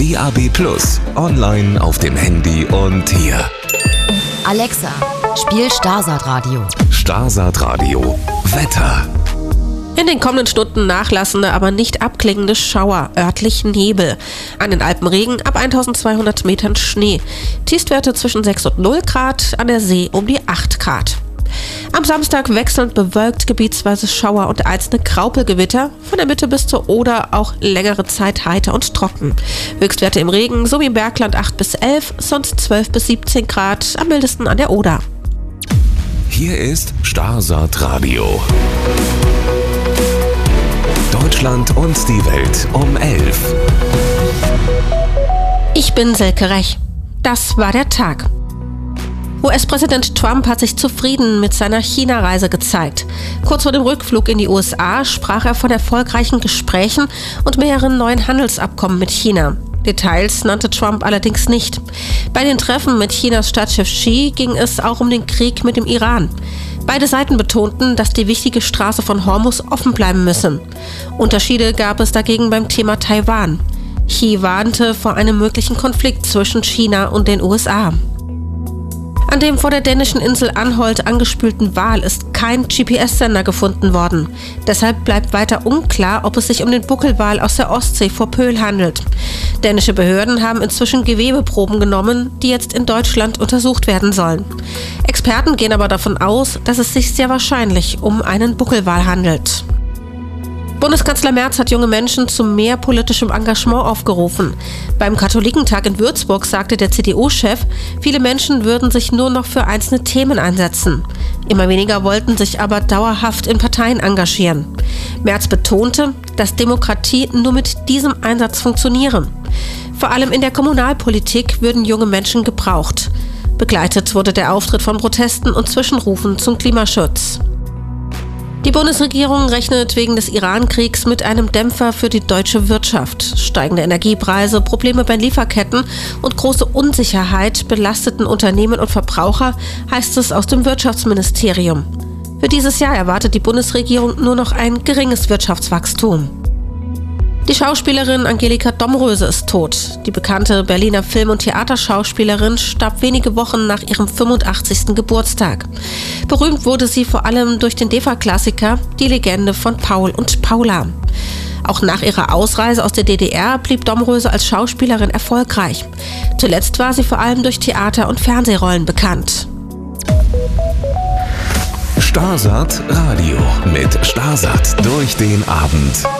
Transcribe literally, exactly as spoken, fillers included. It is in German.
D A B plus, online auf dem Handy und hier. Alexa, spiel Starsat Radio. Starsat Radio. Wetter. In den kommenden Stunden nachlassende, aber nicht abklingende Schauer, örtlich Nebel. An den Alpen Regen, ab eintausendzweihundert Metern Schnee. Tiefstwerte zwischen sechs und null Grad, an der See um die acht Grad. Am Samstag wechselnd bewölkt, gebietsweise Schauer und einzelne Graupelgewitter. Von der Mitte bis zur Oder auch längere Zeit heiter und trocken. Höchstwerte im Regen sowie im Bergland acht bis elf, sonst zwölf bis siebzehn Grad, am mildesten an der Oder. Hier ist Starsat Radio. Deutschland und die Welt um elf. Ich bin Silke Rech. Das war der Tag. U S-Präsident Trump hat sich zufrieden mit seiner China-Reise gezeigt. Kurz vor dem Rückflug in die U S A sprach er von erfolgreichen Gesprächen und mehreren neuen Handelsabkommen mit China. Details nannte Trump allerdings nicht. Bei den Treffen mit Chinas Staatschef Xi ging es auch um den Krieg mit dem Iran. Beide Seiten betonten, dass die wichtige Straße von Hormuz offen bleiben müsse. Unterschiede gab es dagegen beim Thema Taiwan. Xi warnte vor einem möglichen Konflikt zwischen China und den U S A. An dem vor der dänischen Insel Anholt angespülten Wal ist kein G P S-Sender gefunden worden. Deshalb bleibt weiter unklar, ob es sich um den Buckelwal aus der Ostsee vor Pöhl handelt. Dänische Behörden haben inzwischen Gewebeproben genommen, die jetzt in Deutschland untersucht werden sollen. Experten gehen aber davon aus, dass es sich sehr wahrscheinlich um einen Buckelwal handelt. Bundeskanzler Merz hat junge Menschen zu mehr politischem Engagement aufgerufen. Beim Katholikentag in Würzburg sagte der C D U-Chef, viele Menschen würden sich nur noch für einzelne Themen einsetzen. Immer weniger wollten sich aber dauerhaft in Parteien engagieren. Merz betonte, dass Demokratie nur mit diesem Einsatz funktioniere. Vor allem in der Kommunalpolitik würden junge Menschen gebraucht. Begleitet wurde der Auftritt von Protesten und Zwischenrufen zum Klimaschutz. Die Bundesregierung rechnet wegen des Iran-Kriegs mit einem Dämpfer für die deutsche Wirtschaft. Steigende Energiepreise, Probleme bei Lieferketten und große Unsicherheit belasteten Unternehmen und Verbraucher, heißt es aus dem Wirtschaftsministerium. Für dieses Jahr erwartet die Bundesregierung nur noch ein geringes Wirtschaftswachstum. Die Schauspielerin Angelika Domröse ist tot. Die bekannte Berliner Film- und Theaterschauspielerin starb wenige Wochen nach ihrem fünfundachtzigsten Geburtstag. Berühmt wurde sie vor allem durch den D E F A-Klassiker Die Legende von Paul und Paula. Auch nach ihrer Ausreise aus der D D R blieb Domröse als Schauspielerin erfolgreich. Zuletzt war sie vor allem durch Theater- und Fernsehrollen bekannt. Starsat Radio mit Starsat durch den Abend.